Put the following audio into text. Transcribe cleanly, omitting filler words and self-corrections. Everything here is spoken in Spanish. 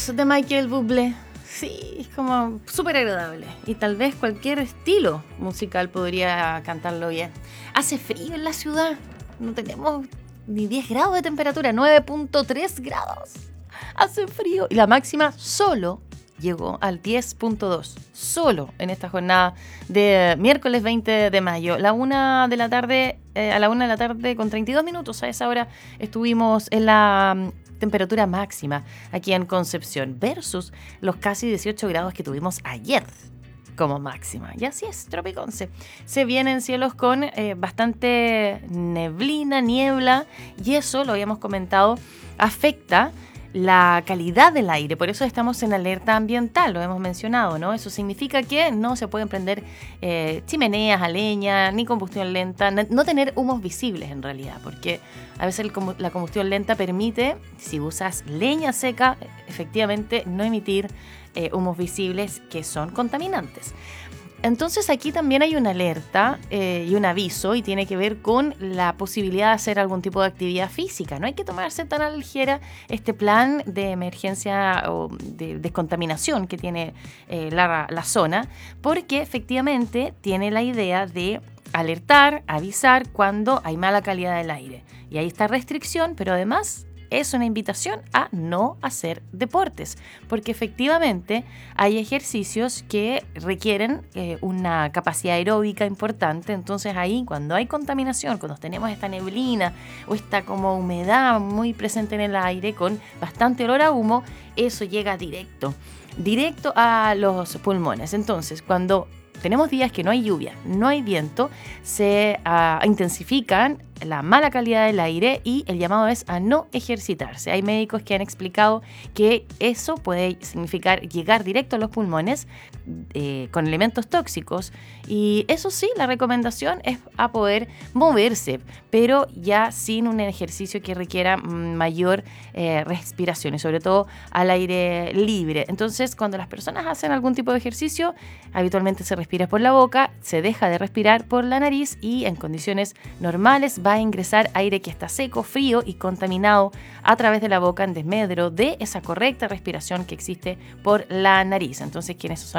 Blues de Michael Bublé. Sí, es como súper agradable. Y tal vez cualquier estilo musical podría cantarlo bien. Hace frío en la ciudad. No tenemos ni 10 grados de temperatura, 9.3 grados. Hace frío. Y la máxima solo llegó al 10.2. Solo en esta jornada de miércoles 20 de mayo. La 1 de la tarde, a la 1 de la tarde con 32 minutos. A esa hora estuvimos en la temperatura máxima aquí en Concepción versus los casi 18 grados que tuvimos ayer como máxima. Y así es, Tropiconce. Se vienen cielos con bastante neblina, niebla, y eso, lo habíamos comentado, afecta la calidad del aire. Por eso estamos en alerta ambiental, lo hemos mencionado, ¿no? Eso significa que no se pueden prender chimeneas a leña, ni combustión lenta, no tener humos visibles en realidad, porque a veces la combustión lenta permite, si usas leña seca, efectivamente no emitir humos visibles que son contaminantes. Entonces aquí también hay una alerta y un aviso, y tiene que ver con la posibilidad de hacer algún tipo de actividad física. No hay que tomarse tan a la ligera este plan de emergencia o de descontaminación que tiene la zona, porque efectivamente tiene la idea de alertar, avisar cuando hay mala calidad del aire. Y ahí está restricción, pero además es una invitación a no hacer deportes, porque efectivamente hay ejercicios que requieren una capacidad aeróbica importante. Entonces ahí, cuando hay contaminación, cuando tenemos esta neblina o esta como humedad muy presente en el aire con bastante olor a humo, eso llega directo a los pulmones. Entonces, cuando tenemos días que no hay lluvia, no hay viento, se intensifican la mala calidad del aire y el llamado es a no ejercitarse. Hay médicos que han explicado que eso puede significar llegar directo a los pulmones con elementos tóxicos, y eso sí, la recomendación es a poder moverse, pero ya sin un ejercicio que requiera mayor respiración, y sobre todo al aire libre. Entonces, cuando las personas hacen algún tipo de ejercicio, habitualmente se respira por la boca, se deja de respirar por la nariz, y en condiciones normales va a ingresar aire que está seco, frío y contaminado a través de la boca en desmedro de esa correcta respiración que existe por la nariz. Entonces, quienes son